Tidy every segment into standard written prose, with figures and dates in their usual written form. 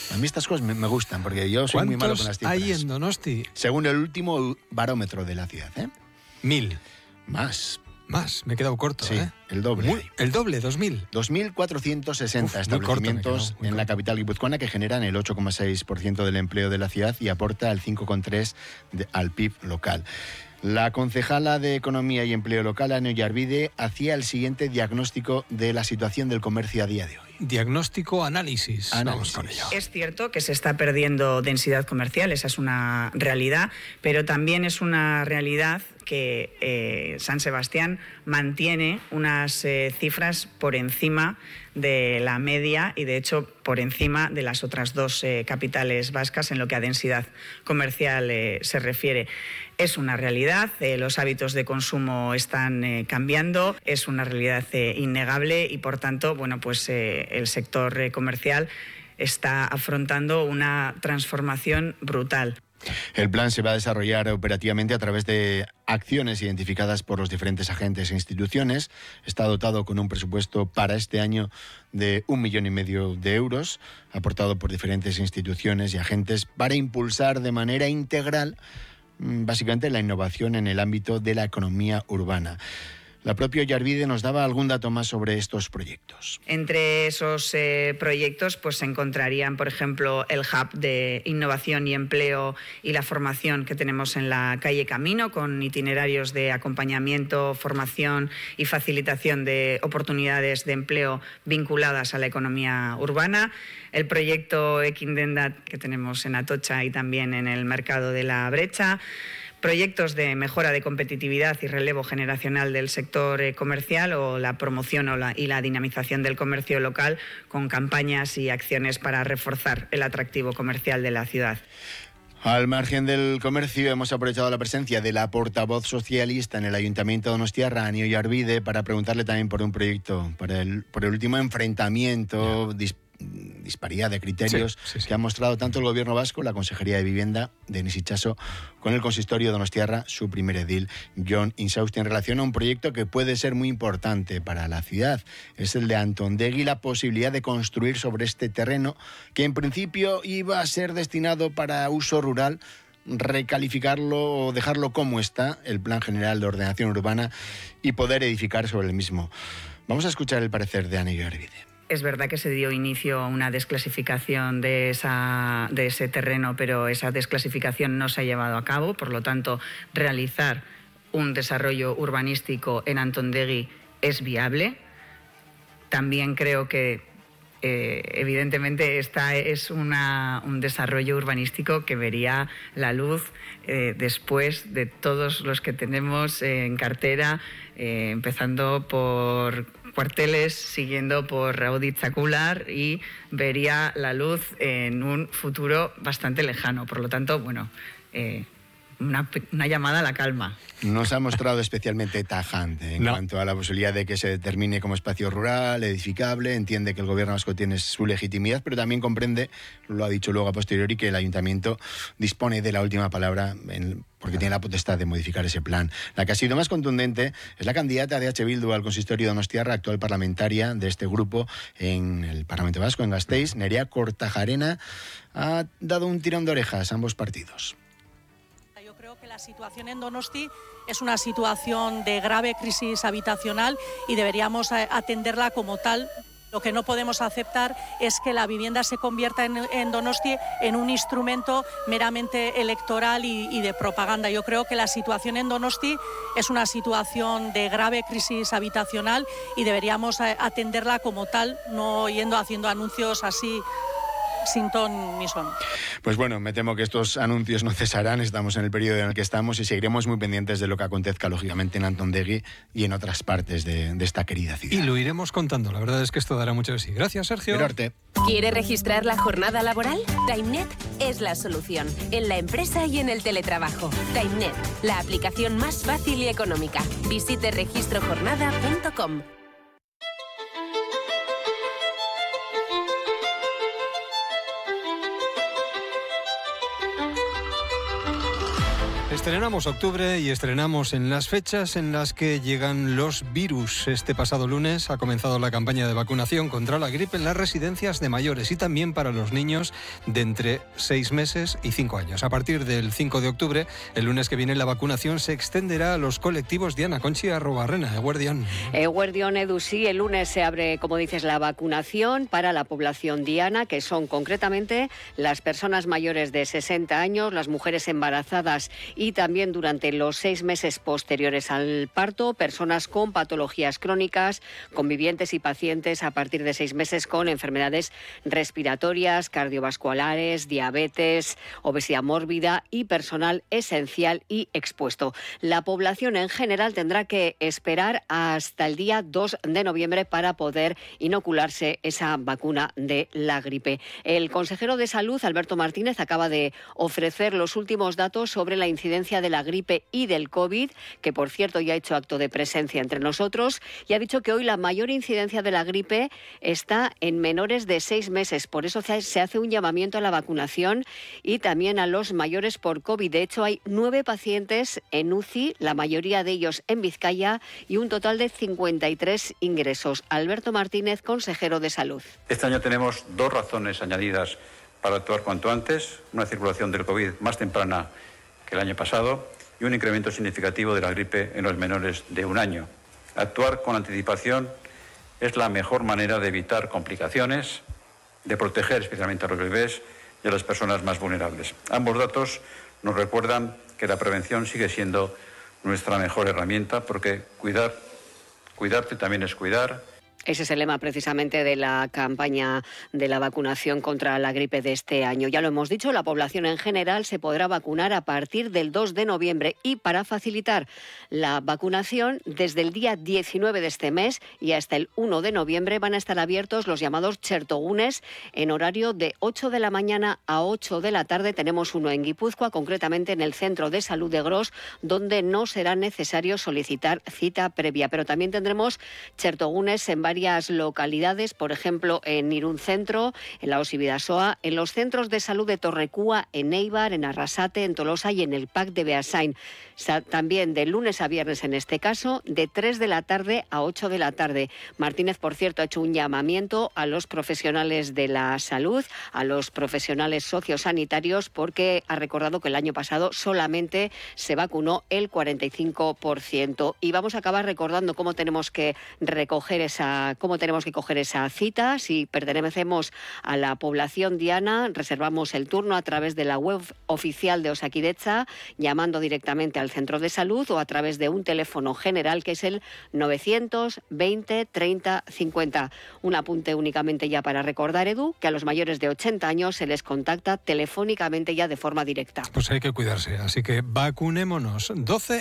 A mí estas cosas me gustan, porque yo soy muy malo con las cifras. ¿Cuántos hay en Donosti? Según el último barómetro de la ciudad, 1000. Más, me he quedado corto, sí, el doble. El doble, 2000. 2.460 establecimientos en la capital guipuzcoana que generan el 8,6% del empleo de la ciudad y aporta el 5,3% al PIB local. La concejala de Economía y Empleo Local, Ane Ollarvide, hacía el siguiente diagnóstico de la situación del comercio a día de hoy. Diagnóstico, análisis. Vamos con ello. Es cierto que se está perdiendo densidad comercial, esa es una realidad, pero también es una realidad que San Sebastián mantiene unas cifras por encima de la media y, de hecho, por encima de las otras dos capitales vascas en lo que a densidad comercial se refiere. Es una realidad, los hábitos de consumo están cambiando, es una realidad innegable y, por tanto, bueno, pues el sector comercial está afrontando una transformación brutal. El plan se va a desarrollar operativamente a través de acciones identificadas por los diferentes agentes e instituciones. Está dotado con un presupuesto para este año de 1,5 millones de euros, aportado por diferentes instituciones y agentes para impulsar de manera integral básicamente la innovación en el ámbito de la economía urbana. La propia Ollarvide nos daba algún dato más sobre estos proyectos. Entre esos proyectos pues se encontrarían, por ejemplo, el hub de innovación y empleo y la formación que tenemos en la calle Camino, con itinerarios de acompañamiento, formación y facilitación de oportunidades de empleo vinculadas a la economía urbana. El proyecto Ekindendat que tenemos en Atocha y también en el mercado de la Brecha. Proyectos de mejora de competitividad y relevo generacional del sector comercial o la promoción y la dinamización del comercio local con campañas y acciones para reforzar el atractivo comercial de la ciudad. Al margen del comercio, hemos aprovechado la presencia de la portavoz socialista en el Ayuntamiento de Donostiarra, Ane Ollarvide, para preguntarle también por un proyecto, por el último enfrentamiento, disparidad de criterios que ha mostrado tanto el Gobierno vasco, la Consejería de Vivienda, Denis Itxaso, con el consistorio de Donostiarra, su primer edil, Jon Insausti, en relación a un proyecto que puede ser muy importante para la ciudad. Es el de Antondegui, la posibilidad de construir sobre este terreno que en principio iba a ser destinado para uso rural, recalificarlo o dejarlo como está, el Plan General de Ordenación Urbana, y poder edificar sobre el mismo. Vamos a escuchar el parecer de Ane Ollarvide. Es verdad que se dio inicio a una desclasificación de ese terreno, pero esa desclasificación no se ha llevado a cabo. Por lo tanto, realizar un desarrollo urbanístico en Antondegui es viable. También creo que, evidentemente, esta es un desarrollo urbanístico que vería la luz después de todos los que tenemos en cartera, empezando por Cuarteles, siguiendo por Rauditzacular, y vería la luz en un futuro bastante lejano. Por lo tanto, bueno, una llamada a la calma. No se ha mostrado especialmente tajante en cuanto a la posibilidad de que se determine como espacio rural, edificable. Entiende que el Gobierno vasco tiene su legitimidad, pero también comprende, lo ha dicho luego a posteriori, que el Ayuntamiento dispone de la última palabra porque tiene la potestad de modificar ese plan. La que ha sido más contundente es la candidata de H. Bildu al consistorio de Donostiarra, actual parlamentaria de este grupo en el Parlamento Vasco, en Gasteiz. Nerea Kortajarena ha dado un tirón de orejas a ambos partidos. Yo creo que la situación en Donosti es una situación de grave crisis habitacional y deberíamos atenderla como tal. Lo que no podemos aceptar es que la vivienda se convierta en Donosti en un instrumento meramente electoral y de propaganda. Yo creo que la situación en Donosti es una situación de grave crisis habitacional y deberíamos atenderla como tal, no yendo haciendo anuncios así sin ton ni son. Pues bueno, me temo que estos anuncios no cesarán. Estamos en el periodo en el que estamos y seguiremos muy pendientes de lo que acontezca, lógicamente, en Antondegui y en otras partes de esta querida ciudad. Y lo iremos contando. La verdad es que esto dará mucho de sí. Gracias, Sergio. Mirarte. ¿Quiere registrar la jornada laboral? TimeNet es la solución, en la empresa y en el teletrabajo. TimeNet, la aplicación más fácil y económica. Visite registrojornada.com. Estrenamos octubre y estrenamos en las fechas en las que llegan los virus. Este pasado lunes ha comenzado la campaña de vacunación contra la gripe en las residencias de mayores y también para los niños de entre 6 meses y 5 años. A partir del 5 de octubre, el lunes que viene, la vacunación se extenderá a los colectivos. Diana Conchi Arrobarrena, Eguerdión. Eguerdión, Edu, sí, el lunes se abre, como dices, la vacunación para la población diana, que son concretamente las personas mayores de 60 años, las mujeres embarazadas y también durante los 6 meses posteriores al parto, personas con patologías crónicas, convivientes y pacientes a partir de 6 meses con enfermedades respiratorias, cardiovasculares, diabetes, obesidad mórbida y personal esencial y expuesto. La población en general tendrá que esperar hasta el día 2 de noviembre para poder inocularse esa vacuna de la gripe. El consejero de Salud, Alberto Martínez, acaba de ofrecer los últimos datos sobre la incidencia de la gripe y del COVID, que por cierto ya ha hecho acto de presencia entre nosotros, y ha dicho que hoy la mayor incidencia de la gripe está en menores de 6 meses. Por eso se hace un llamamiento a la vacunación y también a los mayores por COVID. De hecho, hay 9 pacientes en UCI, la mayoría de ellos en Vizcaya, y un total de 53 ingresos. Alberto Martínez, consejero de Salud. Este año tenemos 2 razones añadidas para actuar cuanto antes: una circulación del COVID más temprana que el año pasado y un incremento significativo de la gripe en los menores de 1 año. Actuar con anticipación es la mejor manera de evitar complicaciones, de proteger especialmente a los bebés y a las personas más vulnerables. Ambos datos nos recuerdan que la prevención sigue siendo nuestra mejor herramienta, porque cuidarte también es cuidar. Ese es el lema precisamente de la campaña de la vacunación contra la gripe de este año. Ya lo hemos dicho, la población en general se podrá vacunar a partir del 2 de noviembre y para facilitar la vacunación, desde el día 19 de este mes y hasta el 1 de noviembre van a estar abiertos los llamados chertogunes en horario de 8 de la mañana a 8 de la tarde. Tenemos uno en Guipúzcoa, concretamente en el Centro de Salud de Gros, donde no será necesario solicitar cita previa. Pero también tendremos chertogunes en varias localidades, por ejemplo en Irún Centro, en la Osi Bidasoa, en los centros de salud de Torrecúa, en Eibar, en Arrasate, en Tolosa y en el PAC de Beasain. También de lunes a viernes en este caso, de 3 de la tarde a 8 de la tarde. Martínez, por cierto, ha hecho un llamamiento a los profesionales de la salud, a los profesionales sociosanitarios, porque ha recordado que el año pasado solamente se vacunó el 45%. Y vamos a acabar recordando cómo tenemos que coger esa cita. Si pertenecemos a la población diana, reservamos el turno a través de la web oficial de Osakidetza, llamando directamente al centro de salud o a través de un teléfono general que es el 920 30 50. Un apunte únicamente ya para recordar, Edu, que a los mayores de 80 años se les contacta telefónicamente ya de forma directa. Pues hay que cuidarse, así que vacunémonos.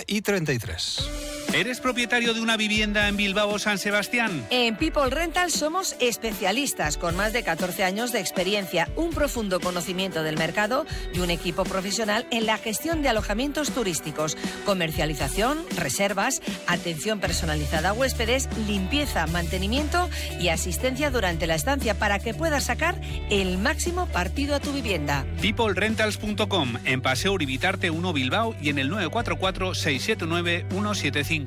12:33. ¿Eres propietario de una vivienda en Bilbao o San Sebastián? En People Rental somos especialistas con más de 14 años de experiencia, un profundo conocimiento del mercado y un equipo profesional en la gestión de alojamientos turísticos, comercialización, reservas, atención personalizada a huéspedes, limpieza, mantenimiento y asistencia durante la estancia para que puedas sacar el máximo partido a tu vivienda. peoplerentals.com, en Paseo Uribitarte 1 Bilbao y en el 944 679 175.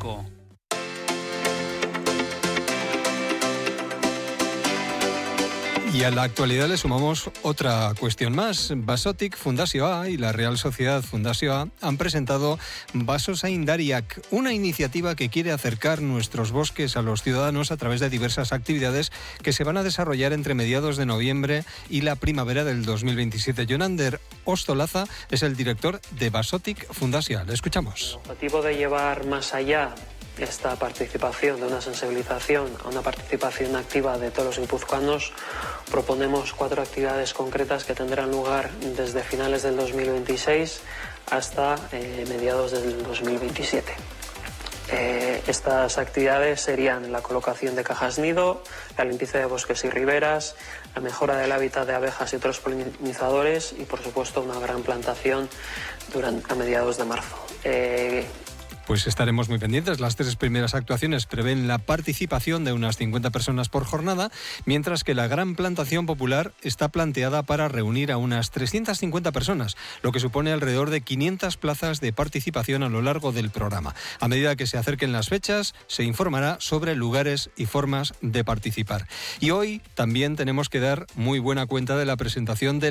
Y a la actualidad le sumamos otra cuestión más. Basotic Fundació A y la Real Sociedad Fundació A han presentado Basos Aindariak, una iniciativa que quiere acercar nuestros bosques a los ciudadanos a través de diversas actividades que se van a desarrollar entre mediados de noviembre y la primavera del 2027. Jonander Ostolaza es el director de Basotic Fundació A. Le escuchamos. El objetivo de llevar más allá esta participación, de una sensibilización a una participación activa de todos los guipuzcoanos, proponemos 4 actividades concretas que tendrán lugar desde finales del 2026 hasta mediados del 2027. Estas actividades serían la colocación de cajas nido, la limpieza de bosques y riberas, la mejora del hábitat de abejas y otros polinizadores y, por supuesto, una gran plantación a mediados de marzo. Pues estaremos muy pendientes. Las 3 primeras actuaciones prevén la participación de unas 50 personas por jornada, mientras que la gran plantación popular está planteada para reunir a unas 350 personas, lo que supone alrededor de 500 plazas de participación a lo largo del programa. A medida que se acerquen las fechas, se informará sobre lugares y formas de participar. Y hoy también tenemos que dar muy buena cuenta de la presentación de